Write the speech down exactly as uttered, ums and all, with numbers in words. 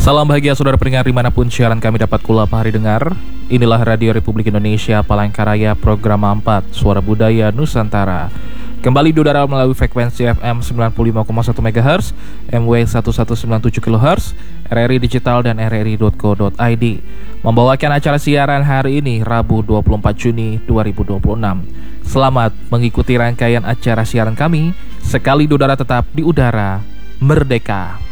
Salam bahagia saudara pendengar dimanapun siaran kami dapat kulapa hari dengar. Inilah Radio Republik Indonesia Palangkaraya Program empat Suara Budaya Nusantara. Kembali di udara melalui frekuensi F M sembilan puluh lima koma satu megahertz, M W seribu seratus sembilan puluh tujuh kilohertz, R R I Digital dan R R I dot co dot I D. Membawakan acara siaran hari ini Rabu dua puluh empat Juni dua ribu dua puluh enam. Selamat mengikuti rangkaian acara siaran kami. Sekali di udara tetap di udara merdeka.